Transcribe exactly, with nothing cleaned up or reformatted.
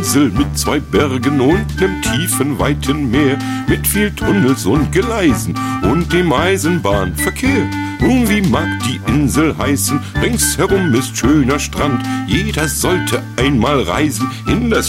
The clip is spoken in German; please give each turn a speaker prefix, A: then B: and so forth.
A: Insel mit zwei Bergen und nem tiefen, weiten Meer, mit viel Tunnels und Gleisen und dem Eisenbahnverkehr. Nun, wie mag die Insel heißen? Ringsherum ist schöner Strand. Jeder sollte einmal reisen in das